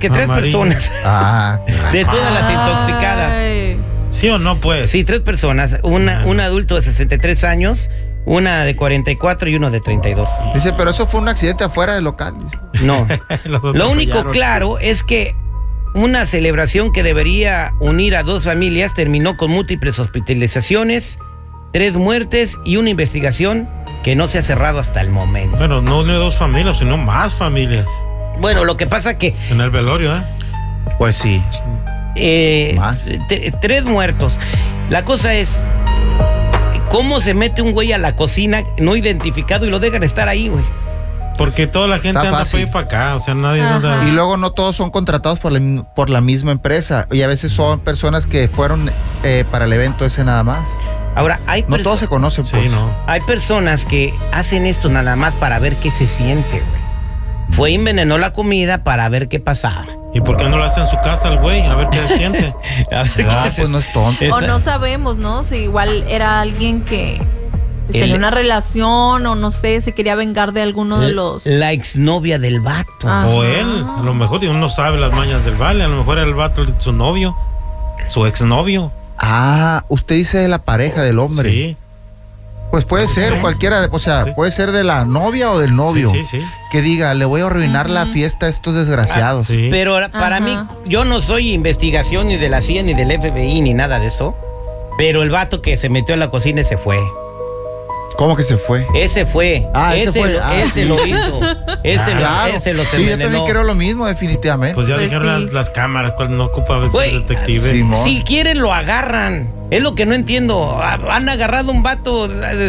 que 3 personas. De todas las intoxicadas. ¿Sí o no, pues? Sí, 3 personas. Un adulto de 63 años, una de 44 y uno de 32. Dice, pero eso fue un accidente afuera del local. No. Lo único claro es que una celebración que debería unir a 2 familias terminó con múltiples hospitalizaciones, 3 muertes y una investigación que no se ha cerrado hasta el momento. Bueno, no de 2 familias, sino más familias. Bueno, lo que pasa que... En el velorio, Pues sí. Más. 3 muertos. La cosa es, ¿cómo se mete un güey a la cocina no identificado y lo dejan estar ahí, güey? Porque toda la gente anda para ir para acá, o sea, nadie anda... Y luego no todos son contratados por la misma empresa, y a veces son personas que fueron para el evento ese nada más. Ahora, no todos se conocen, pues. Sí, no. Hay personas que hacen esto nada más para ver qué se siente, güey. Fue y envenenó la comida para ver qué pasaba. ¿Y por qué no lo hace en su casa el güey? A ver qué se siente. A ver qué pues no es tonto. O no sabemos, ¿no? Si igual era alguien que tenía una relación o no sé, se quería vengar de alguno de los... La exnovia del vato. O él, a lo mejor uno no sabe las mañas del vale, a lo mejor era el vato su novio, su exnovio. Usted dice de la pareja del hombre. Sí. Pues puede ser cualquiera, o sea, puede ser de la novia o del novio. Sí. Que diga, le voy a arruinar la fiesta a estos desgraciados. Sí. Pero para mí, yo no soy investigación ni de la CIA, ni del FBI, ni nada de eso. Pero el vato que se metió en la cocina ese fue. ¿Cómo que se fue? Ese fue. Ese fue. Ese lo hizo. Ese lo Sí, yo también creo lo mismo, definitivamente. Pues ya dijeron las cámaras, no ocupa ser detective. Si quieren lo agarran. Es lo que no entiendo. Han agarrado un vato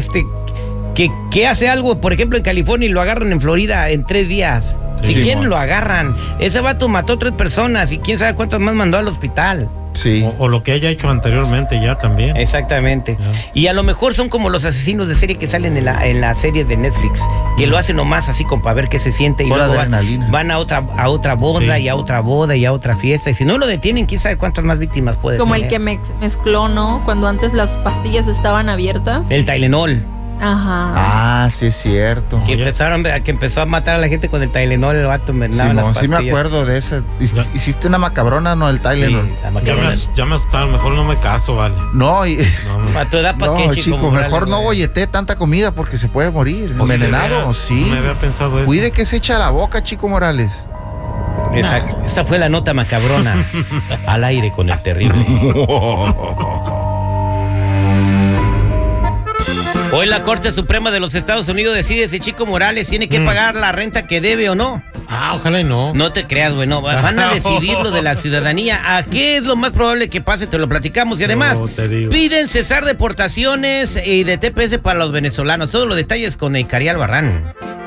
que hace algo, por ejemplo, en California, y lo agarran en Florida en 3 días. Si quieren lo agarran. Ese vato mató 3 personas y quién sabe cuántas más mandó al hospital. Sí. O lo que haya hecho anteriormente ya también. Exactamente. Y a lo mejor son como los asesinos de serie que salen en la serie de Netflix, que lo hacen nomás así como para ver qué se siente y luego van a otra boda y a otra boda y a otra fiesta, y si no lo detienen, quién sabe cuántas más víctimas puede como tener. El que mezcló, ¿no? Cuando antes las pastillas estaban abiertas. El Tylenol. Ajá. Sí es cierto. Que empezó a matar a la gente con el Tylenol, el vato envenenaba las pastillas. Sí me acuerdo de ese. Hiciste una macabrona, ¿no? El Tylenol. Sí, ya me asustaron, mejor no me caso, vale. ¿A tu edad para qué, chico? Mejor no gollete tanta comida porque se puede morir. Envenenado, sí. No me había pensado eso. Cuide que se echa a la boca, Chico Morales. Exacto. Esta fue la nota macabrona al aire con el terrible. Hoy la Corte Suprema de los Estados Unidos decide si Chico Morales tiene que pagar la renta que debe o no. Ojalá y no. No te creas, güey, no. Van a decidir lo de la ciudadanía. ¿A qué es lo más probable que pase? Te lo platicamos. Y además, piden cesar deportaciones y de TPS para los venezolanos. Todos los detalles con Icarial Barrán.